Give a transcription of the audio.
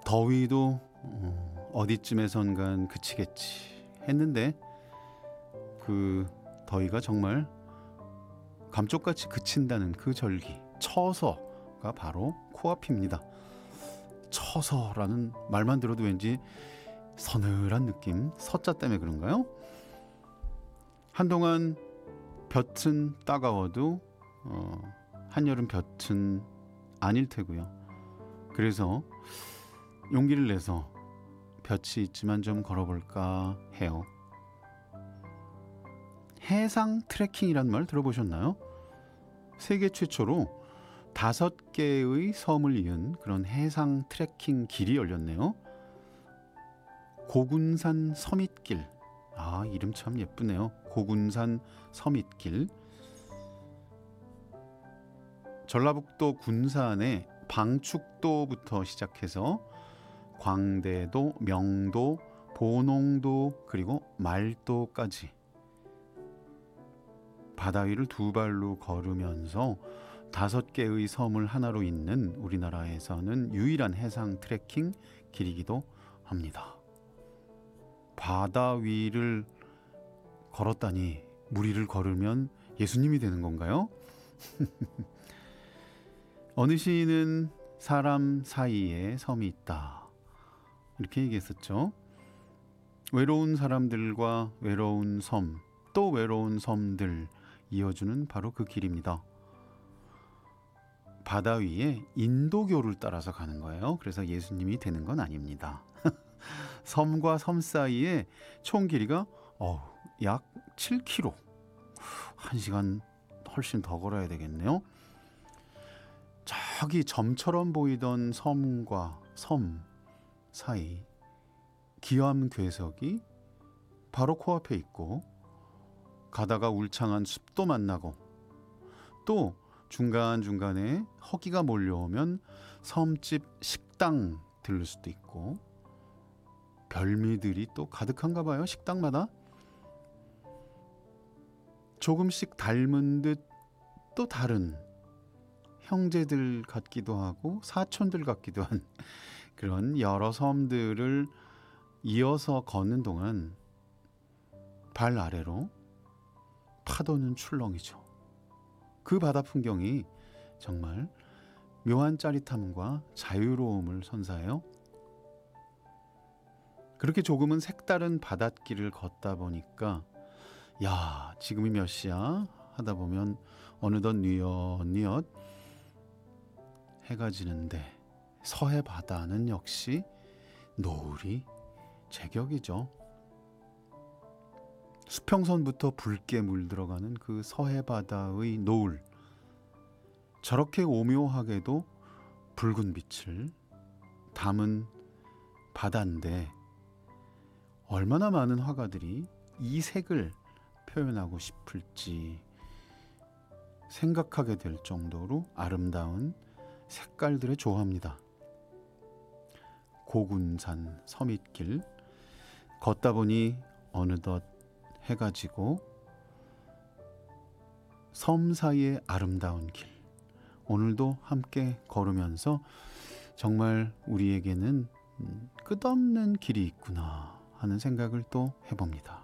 더위도 어디쯤에선간 그치겠지 했는데 그 더위가 정말 감쪽같이 그친다는 그 절기, 처서가 바로 코앞입니다. 처서라는 말만 들어도 왠지 서늘한 느낌, 서자 때문에 그런가요? 한동안 볕은 따가워도 한여름 볕은 아닐 테고요. 그래서 용기를 내서 볕이 있지만 좀 걸어볼까 해요. 해상 트레킹이란 말 들어보셨나요? 세계 최초로 5개의 섬을 이은 그런 해상 트레킹 길이 열렸네요. 고군산 서밋길. 아, 이름 참 예쁘네요. 고군산 서밋길. 전라북도 군산의 방축도부터 시작해서 광대도, 명도, 보농도 그리고 말도까지 바다 위를 두 발로 걸으면서 5개의 섬을 하나로 잇는 우리나라에서는 유일한 해상 트레킹 길이기도 합니다. 바다 위를 걸었다니 물 위를 걸으면 예수님이 되는 건가요? 어느 시인은 사람 사이에 섬이 있다 이렇게 얘기했었죠. 외로운 사람들과 외로운 섬, 또 외로운 섬들 이어주는 바로 그 길입니다. 바다 위에 인도교를 따라서 가는 거예요. 그래서 예수님이 되는 건 아닙니다. 섬과 섬 사이에 총 길이가 약 7km. 1시간 훨씬 더 걸어야 되겠네요. 저기 점처럼 보이던 섬과 섬 사이 기암괴석이 바로 코앞에 있고 가다가 울창한 숲도 만나고 또 중간중간에 허기가 몰려오면 섬집 식당 들를 수도 있고 별미들이 또 가득한가 봐요. 식당마다 조금씩 닮은 듯 또 다른 형제들 같기도 하고 사촌들 같기도 한 그런 여러 섬들을 이어서 걷는 동안 발 아래로 파도는 출렁이죠. 그 바다 풍경이 정말 묘한 짜릿함과 자유로움을 선사해요. 그렇게 조금은 색다른 바닷길을 걷다 보니까 야, 지금이 몇 시야? 하다 보면 어느덧 뉘엿뉘엿 해가 지는데 서해 바다는 역시 노을이 제격이죠. 수평선부터 붉게 물들어가는 그 서해 바다의 노을, 저렇게 오묘하게도 붉은 빛을 담은 바다인데 얼마나 많은 화가들이 이 색을 표현하고 싶을지 생각하게 될 정도로 아름다운 색깔들의 조화입니다. 고군산 서밋길 걷다 보니 어느덧 해가 지고 섬 사이의 아름다운 길, 오늘도 함께 걸으면서 정말 우리에게는 끝없는 길이 있구나 하는 생각을 또 해봅니다.